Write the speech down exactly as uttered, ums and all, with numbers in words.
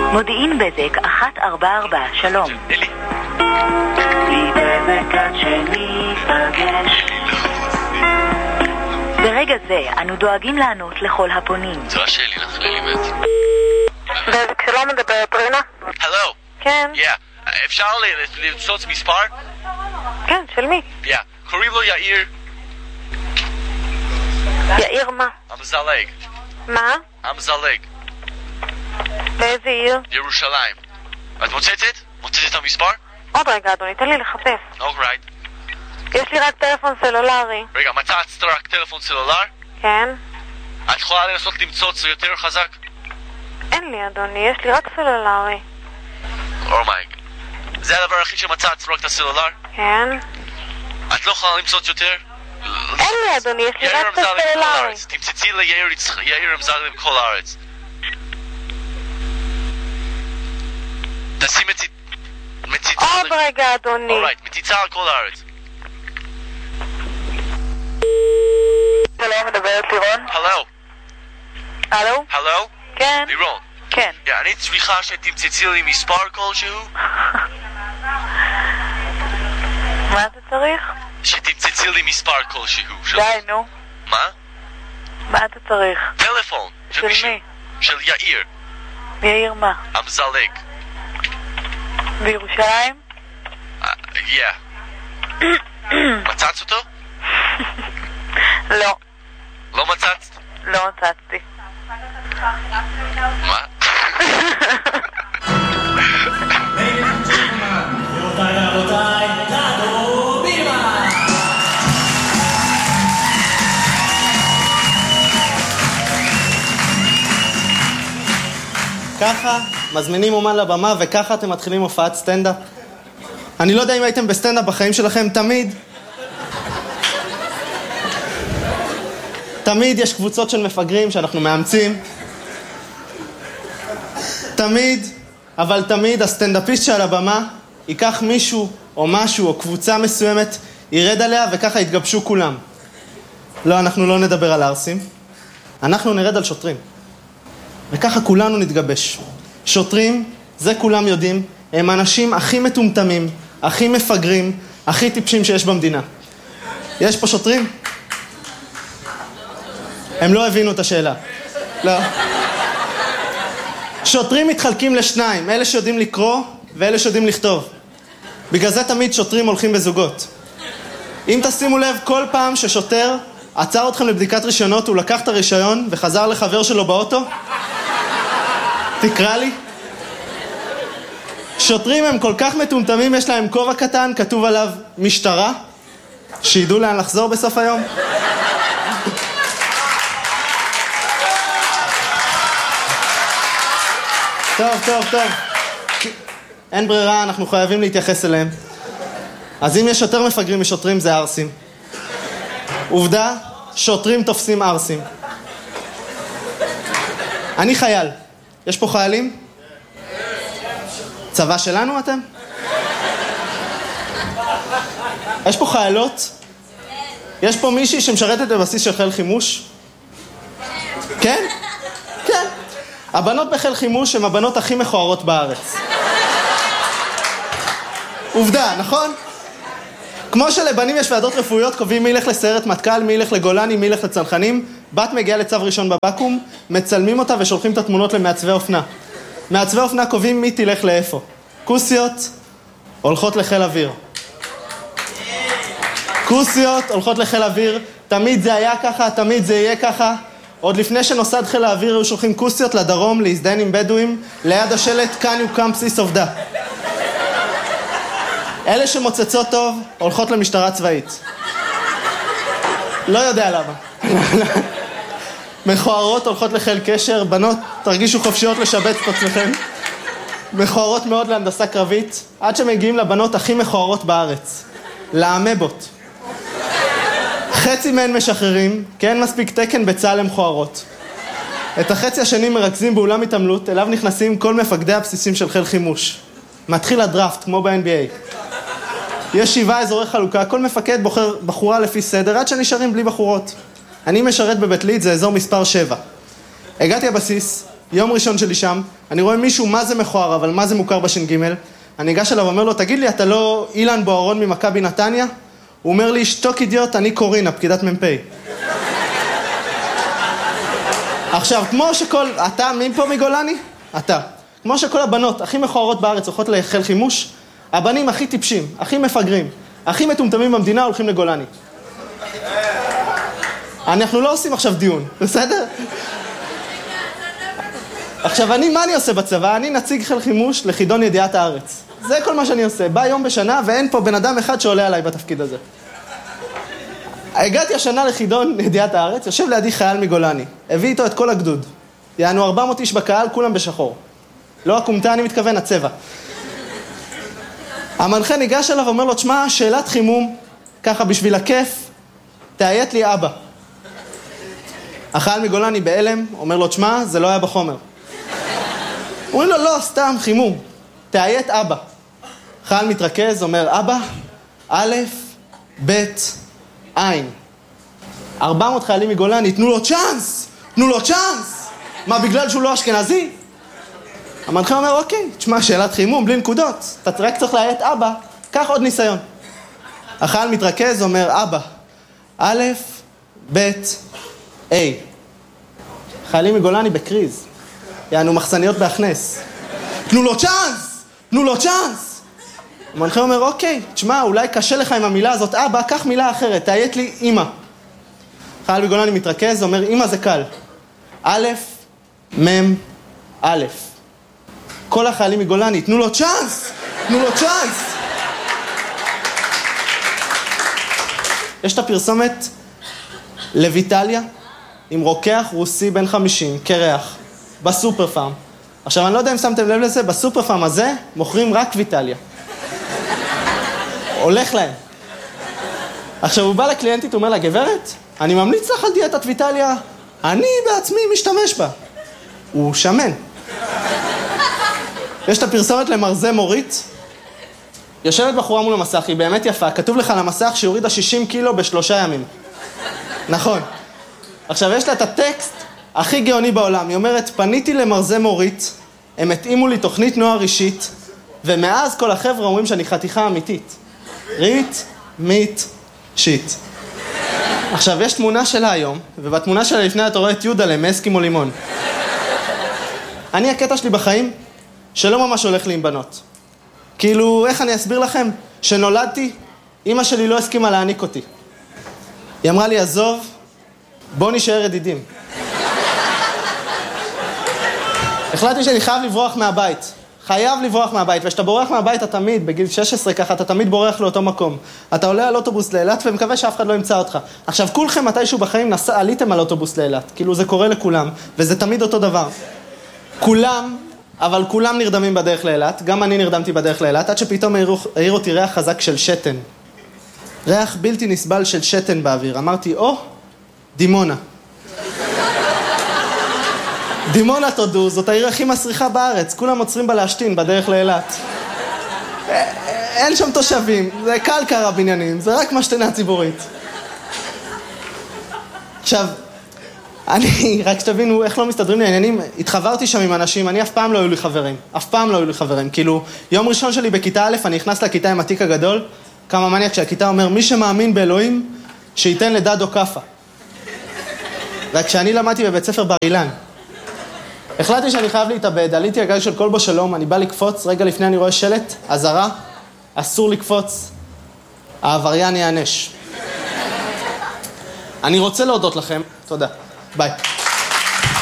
מודיעין בזק אחת ארבע ארבע, שלום. לי בזק עד שניפגש. ברגע זה אנו דואגים לענות לכל הפונים. זו השאלי לך, לימד. בזק שלום, מדברת רינה? הלו. כן. Yeah. אפשר לצוץ מספר? כן, של מי? Yeah. קוראים לו יאיר. יאיר מה? המזלג. מה? המזלג. באיזה עיר? ירושלים. את מוצצת? מוצצת המספר? עוד רגע אדוני, תן לי לחפש. אוקיי. יש לי רק טלפון סלולרי. רגע, מצאת רק טלפון סלולר? כן. את יכולה לנסות למצוץ יותר חזק? אין לי אדוני, יש לי רק סלולרי. אומייג. זה הדבר הכי שמצאת, רק את הסלולר? כן. את לא יכולה למצוץ יותר? אין לי אדוני, יש לי רק את הסלולרי. תמצצי ליאיר אמזלג בכל הארץ. תשים מציצה... עוד רגע אדוני. אורייט, מציצה על כל הארץ. שלום, מדברת לירון? הלו. הלו? הלו? כן. לירון. כן. אני צריכה שתמצצי לי מספר כלשהו? מה אתה צריך? שתמצצי לי מספר כלשהו. די, נו. מה? מה אתה צריך? טלפון. של מי? של יאיר. יאיר מה? המזלג. בירושלים? Yeah. מצאת אותו? לא. לא מצאת? לא מצאתי. מה? רבותיי רבותיי, דדו בימה! ככה מזמינים אומן לבמה וככה אתם מתחילים הופעת סטנדאפ. אני לא יודע אם הייתם בסטנדאפ בחיים שלכם, תמיד תמיד יש קבוצות של מפגרים שאנחנו מאמצים, תמיד, אבל תמיד הסטנדאפיסט שעל הבמה ייקח מישהו או משהו או קבוצה מסוימת, ירד עליה וככה יתגבשו כולם. לא, אנחנו לא נדבר על ארסים, אנחנו נרד על שוטרים וככה כולנו נתגבש. שוטרים, זה כולם יודעים, הם האנשים הכי מטומטמים, הכי מפגרים, הכי טיפשים שיש במדינה. יש פה שוטרים? הם לא הבינו את השאלה. לא. שוטרים מתחלקים לשניים, אלה שיודעים לקרוא ואלה שיודעים לכתוב. בגלל זה תמיד שוטרים הולכים בזוגות. אם תשימו לב, כל פעם ששוטר עצר אתכם לבדיקת רישיונות, הוא לקח את הרישיון וחזר לחבר שלו באוטו, תקרא לי. שוטרים הם כל כך מטומטמים, יש להם כובע קטן, כתוב עליו משטרה, שידעו לאן לחזור בסוף היום. טוב, טוב, טוב. אין ברירה, אנחנו חייבים להתייחס אליהם. אז אם יש יותר מפגרים משוטרים, זה ארסים. עובדה, שוטרים תופסים ארסים. אני חייל. יש פה חיילים? צבא שלנו אתם? יש פה חיילות? יש פה מישהי שמשרתת בבסיס של חיל חימוש? כן? כן. הבנות בחיל חימוש הן הבנות הכי מכוערות בארץ. עובדה, נכון? כמו שלבנים יש ועדות רפואיות, קובעים מי ילך לסיירת מטכ"ל, מי ילך לגולני, מי ילך לצנחנים. בת מגיעה לצו ראשון בבקו"ם, מצלמים אותה ושולחים את התמונות למעצבי אופנה. מעצבי אופנה קובעים מי תלך לאיפה. כוסיות הולכות לחיל אוויר. כוסיות הולכות לחיל אוויר, תמיד זה היה ככה, תמיד זה יהיה ככה. עוד לפני שנוסד חיל האוויר היו שולחים כוסיות לדרום להזדהן עם בדואים, ליד השלט כאן יוקם בסיס עובדה. אלה שמוצצות טוב הולכות למשטרה צבאית. לא יודע למה. מכוערות הולכות לחיל קשר, בנות תרגישו חופשיות לשבץ את עצמכם. מכוערות מאוד להנדסה קרבית, עד שמגיעים לבנות הכי מכוערות בארץ, לאמבות. חצי מהן משחררים, כי אין מספיק תקן בצה"ל למכוערות. את החצי השני מרכזים באולם התעמלות, אליו נכנסים כל מפקדי הבסיסים של חיל חימוש. מתחיל הדראפט, כמו ב-אן בי איי. יש שבעה אזורי חלוקה, כל מפקד בוחר בחורה לפי סדר, עד שנשארים בלי בחורות. אני משרת בבית ליד, זה אזור מספר שבע. הגעתי הבסיס, יום ראשון שלי שם, אני רואה מישהו מה זה מכוער, אבל מה זה מוכר בש"ג. אני אגש אליו ואומר לו, תגיד לי, אתה לא אילן בוארון ממכבי נתניה? הוא אומר לי, שתוק אידיוט, אני קורינה, פקידת מ"פ. עכשיו, כמו שכל... אתה, מי פה מגולני? אתה. כמו שכל הבנות הכי מכוערות בארץ הולכות לחיל חימוש, הבנים הכי טיפשים, הכי מפגרים, הכי מטומטמים במדינה הולכים לגולני. אנחנו לא עושים עכשיו דיון, בסדר? עכשיו, אני, מה אני עושה בצבא? אני נציג חיל חימוש לחידון ידיעת הארץ. זה כל מה שאני עושה. בא יום בשנה ואין פה בן אדם אחד שעולה עליי בתפקיד הזה. הגעתי השנה לחידון ידיעת הארץ, יושב לידי חייל מגולני. הביא איתו את כל הגדוד. יענו ארבע מאות איש בקהל, כולם בשחור. לא הקומטה, אני מתכוון, הצבע. המנחה ניגש אליו ואומר לו, תשמע, שאלת חימום, ככה בשביל הכיף, תאיית לי אבא. החייל מגולני באלם, אומר לו, תשמע, זה לא היה בחומר. אומרים לו, לא, סתם, חימום. תאיית אבא. חייל מתרכז, אומר, אבא, א', ב', עין. ארבע מאות חיילים מגולני, תנו לו צ'אנס! תנו לו צ'אנס! מה, בגלל שהוא לא אשכנזי? המנחה אומר, אוקיי, תשמע, שאלת חימום, בלי נקודות. אתה רק צריך לאיית אבא, קח עוד ניסיון. החייל מתרכז, אומר, אבא, א', ב', A. חיילים מגולני בקריז. יענו מחסניות בהכנס. תנו לו צ'אנס! תנו לו צ'אנס! המנחה אומר, אוקיי, תשמע, אולי קשה לך עם המילה הזאת, אבא, קח מילה אחרת, תאיית לי אמא. חייל מגולני מתרכז, אומר, אמא זה קל. א', מ', א'. כל החיילים מגולני, תנו לו צ'אנס! תנו לו צ'אנס! יש את הפרסומת לויטליה, עם רוקח רוסי בן חמישים, קרח, בסופר פארם. עכשיו, אני לא יודע אם שמתם לב לזה, בסופר פארם הזה מוכרים רק ויטליה. הולך להם. עכשיו, הוא בא לקליינטית, הוא אומר לה, גברת, אני ממליץ לך על דיאטת ויטליה, אני בעצמי משתמש בה. הוא שמן. יש את הפרסומת למרזה מורית, יושבת בחורה מול המסך, היא באמת יפה, כתוב לך על המסך שהיא הורידה שישים קילו בשלושה ימים. נכון. עכשיו, יש לה את הטקסט הכי גאוני בעולם. היא אומרת, פניתי למרזה מורית, הם התאימו לי תוכנית נוער אישית, ומאז כל החבר'ה אומרים שאני חתיכה אמיתית. רית, מית, שיט. עכשיו, יש תמונה שלה היום, ובתמונה שלה לפני אתה רואה את יהודה מאסקימו לימון. אני, הקטע שלי בחיים, שלא ממש הולך לי עם בנות. כאילו, איך אני אסביר לכם? שנולדתי, אמא שלי לא הסכימה להעניק אותי. היא אמרה לי, עזוב, בוא נשאר ידידים. החלטתי שאני חייב לברוח מהבית. חייב לברוח מהבית, וכשאתה בורח מהבית, אתה תמיד, בגיל שש עשרה ככה, אתה תמיד בורח לאותו מקום. אתה עולה על אוטובוס לאילת ומקווה שאף אחד לא ימצא אותך. עכשיו, כולכם מתישהו בחיים נסע, עליתם על אוטובוס לאילת. כאילו, זה קורה לכולם, וזה תמיד אותו דבר. כולם, אבל כולם נרדמים בדרך לאילת, גם אני נרדמתי בדרך לאילת, עד שפתאום העיר אותי ריח חזק של שתן. ריח בלתי נסבל של שתן באוויר. אמרתי, או, דימונה. דימונה, תודו, זאת העיר הכי מסריחה בארץ. כולם עוצרים בה להשתין בדרך לאילת. אין שם תושבים, זה קל קרה בניינים, זה רק משתנה הציבורית. עכשיו, אני, רק שתבינו איך לא מסתדרים לי העניינים, התחברתי שם עם אנשים, אני אף פעם לא היו לי חברים. אף פעם לא היו לי חברים. כאילו, יום ראשון שלי בכיתה א', אני נכנס לכיתה עם התיק הגדול, כמה מניאק שהכיתה אומר, מי שמאמין באלוהים, שייתן לדדו קפה. וכשאני למדתי בבית ספר בר אילן, החלטתי שאני חייב להתאבד, עליתי הגג של כל בו שלום, אני בא לקפוץ, רגע לפני אני רואה שלט, אזהרה, אסור לקפוץ, העבריין יענש. אני רוצה להודות לכם, תודה, ביי.